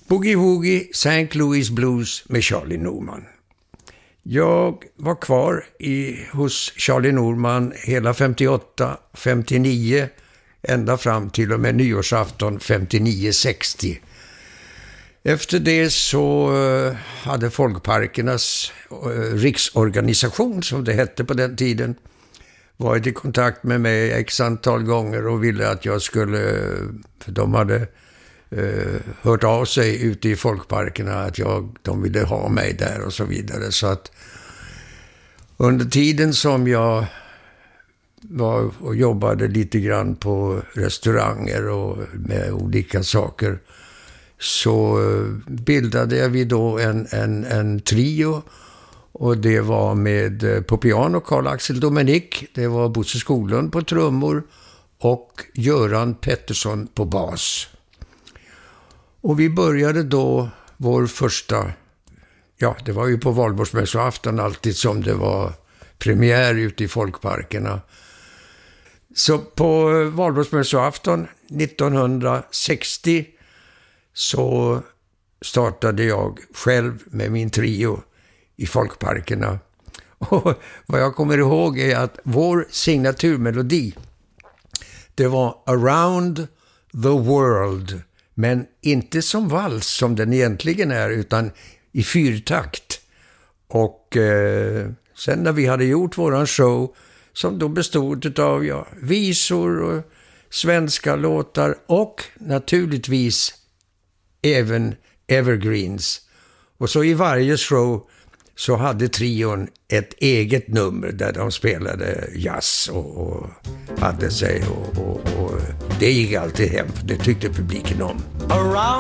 Boogie Woogie St. Louis Blues med Charlie Norman. Jag var kvar hos Charlie Norman hela 58, 59, ända fram till och med nyårsafton 59-60. Efter det så hade Folkparkernas riksorganisation, som det hette på den tiden, varit i kontakt med mig x antal gånger och ville att jag skulle, för de hade hört av sig ute i folkparkerna att de ville ha mig där och så vidare. Så att under tiden som jag var och jobbade lite grann på restauranger och med olika saker, så bildade vi då en trio, och det var med på piano Carl-Axel Dominic, det var Bosse Skoglund på trummor och Göran Pettersson på bas. Och vi började då vår första, det var ju på valborgsmässoafton alltid som det var premiär ute i folkparkerna. Så på valborgsmässoafton 1960 så startade jag själv med min trio i folkparkerna. Och vad jag kommer ihåg är att vår signaturmelodi, det var Around the World, men inte som vals som den egentligen är, utan i fyrtakt. Och sen när vi hade gjort våran show, som då bestod av visor och svenska låtar och naturligtvis även evergreens. Och så i varje show så hade trion ett eget nummer där de spelade jazz och hade sig, och det gick alltid hem, för det tyckte publiken om.